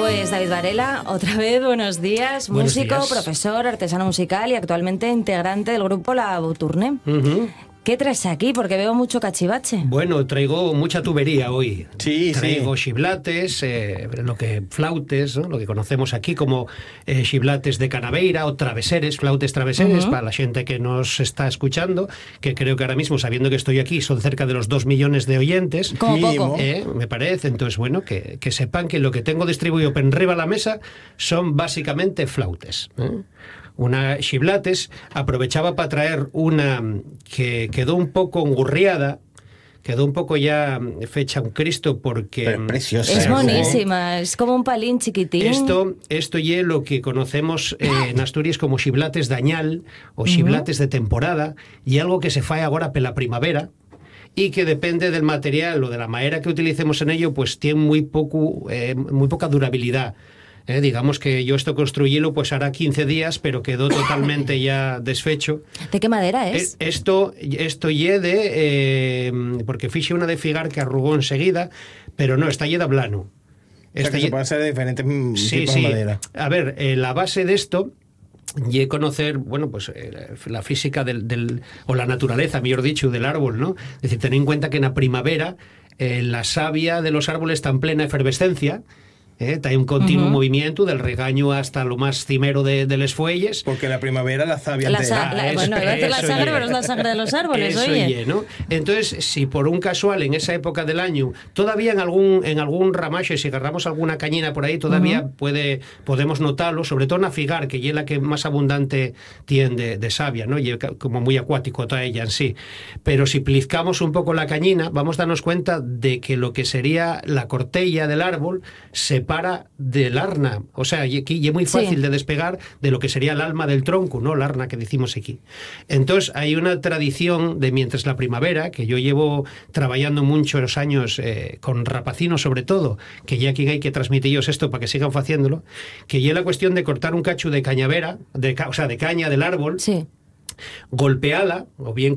Pues David Varela, otra vez buenos días, Buenos músico, días. profesor, artesano musical y actualmente integrante del grupo La Boturné. ¿Qué traes aquí? Porque veo mucho cachivache. Bueno, traigo mucha tubería hoy. Sí, traigo xiblates, flautes, ¿no? Lo que conocemos aquí como xiblates de canaveira o traveseres, flautes traveseres, para la gente que nos está escuchando, que creo que ahora mismo, sabiendo que estoy aquí, son cerca de los 2 millones de oyentes. Como poco. Me parece. Entonces, bueno, que sepan que lo que tengo distribuido arriba a la mesa son básicamente flautes. Una xiblates, aprovechaba para traer una que quedó un poco engurriada, quedó un poco ya fecha un Cristo porque... Pero preciosa. Es monísima, es como un palín chiquitín. Esto es lo que conocemos en Asturias como xiblates dañal o xiblates de temporada, y algo que se fai agora pela primavera, y que depende del material o de la madera que utilicemos en ello, pues tiene muy poca durabilidad. Digamos que yo esto construílo pues hará 15 días, pero quedó totalmente ya desfecho. ¿De qué madera es? Esto lle de... porque fixe una de figar que arrugó enseguida, pero no, está lle de blano. O sea, que se puede hacer de diferentes tipos de madera. A ver, la base de esto y conocer, bueno, pues la física o la naturaleza, mejor dicho, del árbol, ¿no? Es decir, tener en cuenta que en la primavera la savia de los árboles está en plena efervescencia. Hay un continuo movimiento del regaño hasta lo más cimero de los fuelles. Porque la primavera la savia Bueno, entera. iba a decir la sangre, pero es la sangre de los árboles, eso oye. ¿no? Entonces, si por un casual en esa época del año, todavía en algún ramaje, si agarramos alguna cañina por ahí, todavía podemos notarlo, sobre todo en la figar, que es la que más abundante tiene de savia, ¿no? Y como muy acuático toda ella en sí. Pero si plizcamos un poco la cañina, vamos a darnos cuenta de que lo que sería la cortella del árbol se para del arna, o sea, y es muy fácil de despegar de lo que sería el alma del tronco, ¿no? El arna que decimos aquí. Entonces hay una tradición de mientras la primavera, que yo llevo trabajando muchos años con rapacinos sobre todo, que ya aquí hay que transmitirlos esto para que sigan haciéndolo, que ya la cuestión de cortar un cacho de cañavera, o sea, de caña del árbol, golpeala, o bien